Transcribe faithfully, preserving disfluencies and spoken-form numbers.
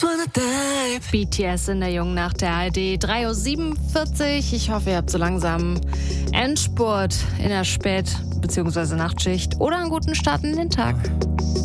B T S in der jungen Nacht der A R D, drei Uhr siebenundvierzig. Ich hoffe, ihr habt so langsam Endspurt in der Spät- bzw. Nachtschicht oder einen guten Start in den Tag.